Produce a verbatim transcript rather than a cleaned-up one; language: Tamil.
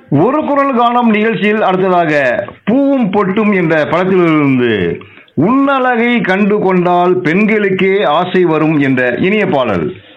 ஒரு குரல் காணும் நிகழ்ச்சியில் அடுத்ததாக பூவும் பொட்டும் என்ற படத்திலிருந்து உன்னழகை கண்டு கொண்டால் பெண்களுக்கே ஆசை வரும் என்ற இனிய பாடல்.